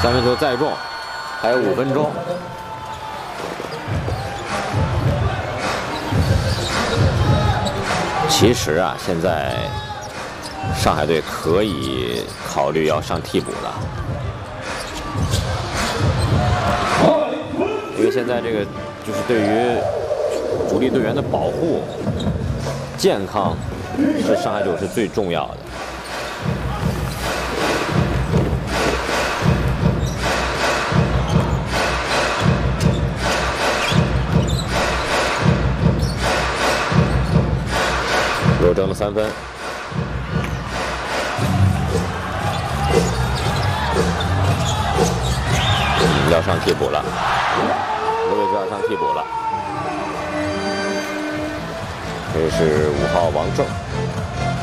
三分球再中，还有5分钟。其实啊，现在上海队可以考虑要上替补了，因为现在这个就是对于主力队员的保护、健康是上海队是最重要的。罗争的3分，要上替补了，罗伟就要上替补了。这是5号王正。